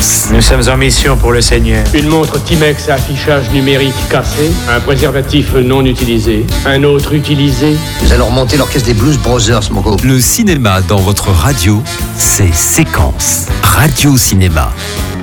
séquence. Nous sommes en mission pour le Seigneur. Une montre Timex à affichage numérique cassé, un préservatif non utilisé, un autre utilisé. Nous allons remonter l'orchestre des Blues Brothers, mon gars. Le cinéma dans votre radio, c'est Séquence. Radio Cinéma.